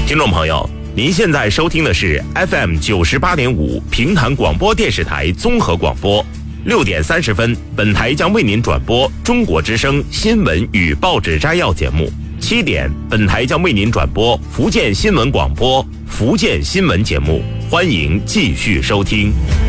听众朋友，您现在收听的是 FM 98.5平潭广播电视台综合广播。6点30分，本台将为您转播中国之声新闻与报纸摘要节目。7点，本台将为您转播福建新闻广播福建新闻节目，欢迎继续收听。